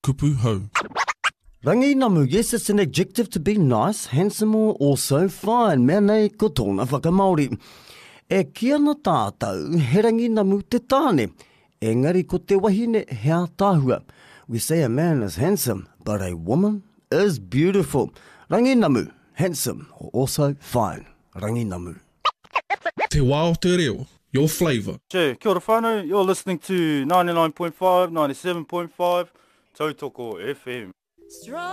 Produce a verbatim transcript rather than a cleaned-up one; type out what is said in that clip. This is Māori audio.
kupu hau. Rangi namu, yes, it's an adjective to be nice, handsome or also fine. Mea nei ko tōna whakamaori. E kia na tātou, he rangi namu te tāne. Engari ko te wahine hea tāhua. We say a man is handsome, but a woman is beautiful. Rangi namu, handsome or also fine. Rangi namu. Te wā o te reo, your flavour. Che, kia ora whānau, you're listening to ninety-nine point five, ninety-seven point five, Tautoko F M.